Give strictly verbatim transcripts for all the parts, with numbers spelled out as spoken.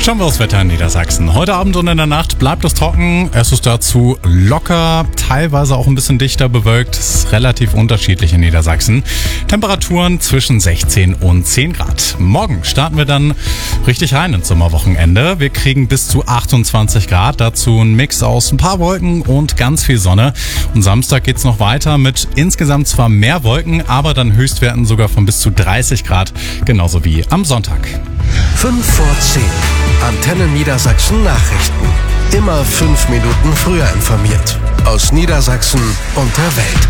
Schauen wir aufs Wetter in Niedersachsen. Heute Abend und in der Nacht bleibt es trocken. Es ist dazu locker, teilweise auch ein bisschen dichter bewölkt. Es ist relativ unterschiedlich in Niedersachsen. Temperaturen zwischen sechzehn und zehn Grad. Morgen starten wir dann richtig rein ins Sommerwochenende. Wir kriegen bis zu achtundzwanzig Grad. Dazu ein Mix aus ein paar Wolken und ganz viel Sonne. Und Samstag geht's noch weiter mit insgesamt zwar mehr Wolken, aber dann Höchstwerten sogar von bis zu dreißig Grad. Genauso wie am Sonntag. fünf vor zehn. Antenne Niedersachsen Nachrichten. Immer fünf Minuten früher informiert. Aus Niedersachsen und der Welt.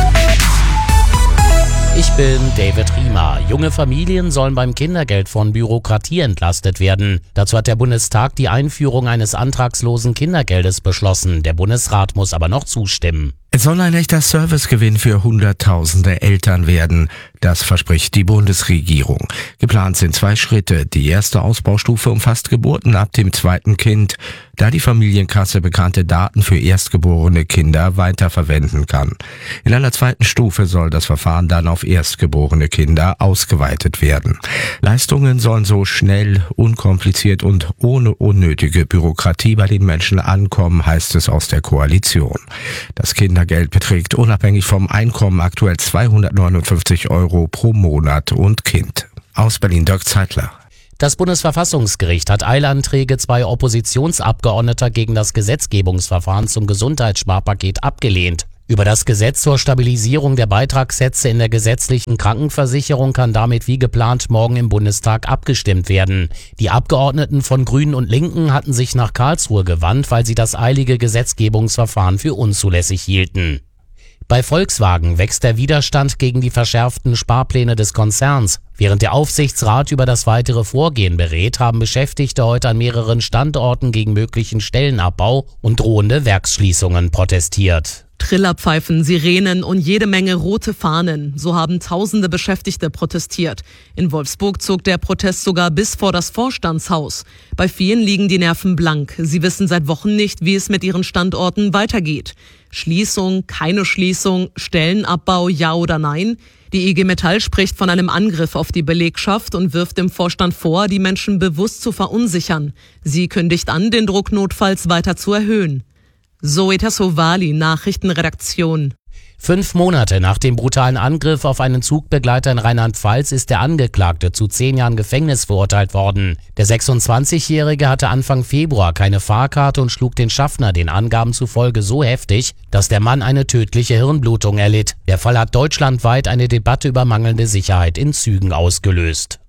Ich bin David Riemer. Junge Familien sollen beim Kindergeld von Bürokratie entlastet werden. Dazu hat der Bundestag die Einführung eines antragslosen Kindergeldes beschlossen. Der Bundesrat muss aber noch zustimmen. Es soll ein echter Servicegewinn für Hunderttausende Eltern werden. Das verspricht die Bundesregierung. Geplant sind zwei Schritte. Die erste Ausbaustufe umfasst Geburten ab dem zweiten Kind, da die Familienkasse bekannte Daten für erstgeborene Kinder weiterverwenden kann. In einer zweiten Stufe soll das Verfahren dann auf erstgeborene Kinder ausgeweitet werden. Leistungen sollen so schnell, unkompliziert und ohne unnötige Bürokratie bei den Menschen ankommen, heißt es aus der Koalition. Das Kindergeld beträgt unabhängig vom Einkommen aktuell zweihundertneunundfünfzig Euro pro Monat und Kind. Aus Berlin, Dirk Zeitler. Das Bundesverfassungsgericht hat Eilanträge zweier Oppositionsabgeordneter gegen das Gesetzgebungsverfahren zum Gesundheitssparpaket abgelehnt. Über das Gesetz zur Stabilisierung der Beitragssätze in der gesetzlichen Krankenversicherung kann damit wie geplant morgen im Bundestag abgestimmt werden. Die Abgeordneten von Grünen und Linken hatten sich nach Karlsruhe gewandt, weil sie das eilige Gesetzgebungsverfahren für unzulässig hielten. Bei Volkswagen wächst der Widerstand gegen die verschärften Sparpläne des Konzerns. Während der Aufsichtsrat über das weitere Vorgehen berät, haben Beschäftigte heute an mehreren Standorten gegen möglichen Stellenabbau und drohende Werksschließungen protestiert. Trillerpfeifen, Sirenen und jede Menge rote Fahnen. So haben tausende Beschäftigte protestiert. In Wolfsburg zog der Protest sogar bis vor das Vorstandshaus. Bei vielen liegen die Nerven blank. Sie wissen seit Wochen nicht, wie es mit ihren Standorten weitergeht. Schließung, keine Schließung, Stellenabbau, ja oder nein? Die I G Metall spricht von einem Angriff auf die Belegschaft und wirft dem Vorstand vor, die Menschen bewusst zu verunsichern. Sie kündigt an, den Druck notfalls weiter zu erhöhen. Zoe Tassovali, Nachrichtenredaktion. Fünf Monate nach dem brutalen Angriff auf einen Zugbegleiter in Rheinland-Pfalz ist der Angeklagte zu zehn Jahren Gefängnis verurteilt worden. Der sechsundzwanzigjährige hatte Anfang Februar keine Fahrkarte und schlug den Schaffner den Angaben zufolge so heftig, dass der Mann eine tödliche Hirnblutung erlitt. Der Fall hat deutschlandweit eine Debatte über mangelnde Sicherheit in Zügen ausgelöst.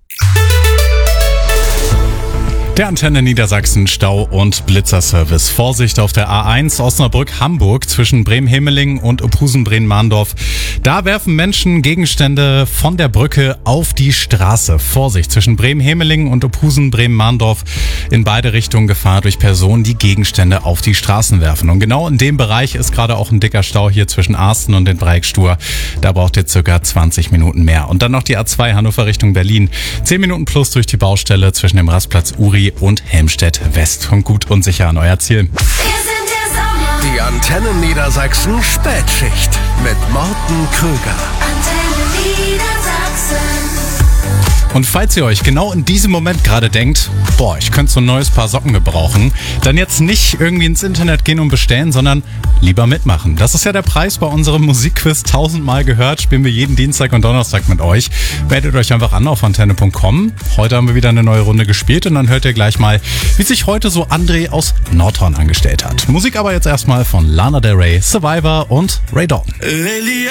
Der Antenne Niedersachsen Stau- und Blitzerservice. Vorsicht auf der A eins Osnabrück-Hamburg zwischen Bremen-Hemeling und Ophusen-Bremen-Mahndorf. Da werfen Menschen Gegenstände von der Brücke auf die Straße. Vorsicht zwischen Bremen-Hemeling und Ophusen-Bremen-Mahndorf. In beide Richtungen Gefahr durch Personen, die Gegenstände auf die Straßen werfen. Und genau in dem Bereich ist gerade auch ein dicker Stau hier zwischen Arsten und den Dreieckstur. Da braucht ihr circa zwanzig Minuten mehr. Und dann noch die A zwei Hannover Richtung Berlin. zehn Minuten plus durch die Baustelle zwischen dem Rastplatz Uri und Helmstedt West. Und gut und sicher an euer Ziel. Die Antenne Niedersachsen Spätschicht mit Morten Krüger. Und falls ihr euch genau in diesem Moment gerade denkt, boah, ich könnte so ein neues Paar Socken gebrauchen, dann jetzt nicht irgendwie ins Internet gehen und bestellen, sondern lieber mitmachen. Das ist ja der Preis bei unserem Musikquiz. Tausendmal gehört, spielen wir jeden Dienstag und Donnerstag mit euch. Meldet euch einfach an auf antenne punkt com. Heute haben wir wieder eine neue Runde gespielt und dann hört ihr gleich mal, wie sich heute so André aus Nordhorn angestellt hat. Musik aber jetzt erstmal von Lana Del Rey, Survivor und Ray Dalton.